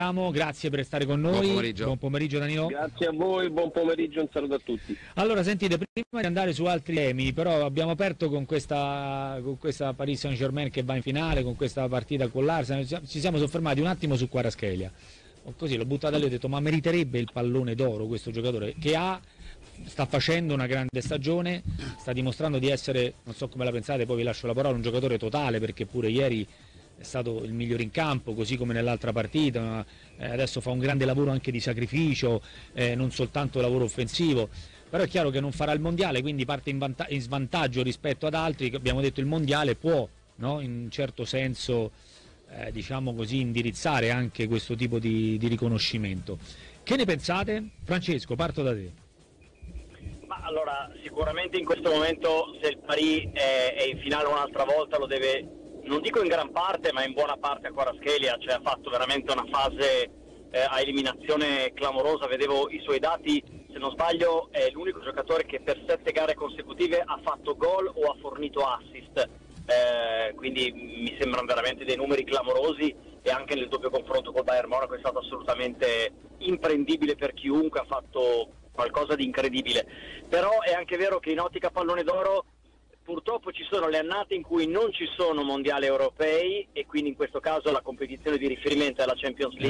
grazie per stare con noi. Buon pomeriggio Danilo. Grazie a voi, buon pomeriggio, un saluto a tutti. Allora sentite, prima di andare su altri temi, però abbiamo aperto con questa Paris Saint-Germain che va in finale, con questa partita con l'Arsenal, ci siamo soffermati un attimo su Kvaratskhelia. Così l'ho buttata lì e ho detto, ma meriterebbe il pallone d'oro questo giocatore che sta facendo una grande stagione, sta dimostrando di essere, non so come la pensate, poi vi lascio la parola, un giocatore totale, perché pure ieri è stato il migliore in campo, così come nell'altra partita, adesso fa un grande lavoro anche di sacrificio, non soltanto lavoro offensivo, però è chiaro che non farà il mondiale, quindi parte in svantaggio rispetto ad altri. Abbiamo detto il mondiale può, no, in un certo senso diciamo così, indirizzare anche questo tipo di riconoscimento. Che ne pensate? Francesco, parto da te. Ma allora, sicuramente in questo momento se il Paris è in finale un'altra volta lo deve, non dico in gran parte, ma in buona parte a Kvaratskhelia, cioè ha fatto veramente una fase a eliminazione clamorosa. Vedevo i suoi dati, se non sbaglio è l'unico giocatore che per 7 gare consecutive ha fatto gol o ha fornito assist. Quindi mi sembrano veramente dei numeri clamorosi, e anche nel doppio confronto col Bayern Monaco è stato assolutamente imprendibile per chiunque, ha fatto qualcosa di incredibile. Però è anche vero che in ottica pallone d'oro purtroppo ci sono le annate in cui non ci sono mondiali europei, e quindi in questo caso la competizione di riferimento è la Champions League.